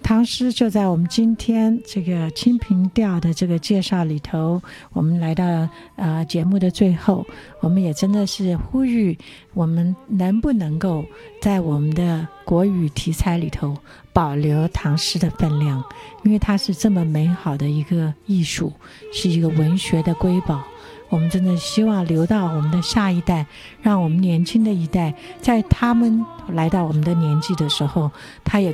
唐诗就在我们今天这个清平调的这个介绍里头，我们来到节目的最后，我们也真的是呼吁我们能不能够在我们的国语题材里头保留唐诗的分量，因为它是这么美好的一个艺术，是一个文学的瑰宝。我们真的希望留到我们的下一代，让我们年轻的一代在他们来到我们的年纪的时候，他也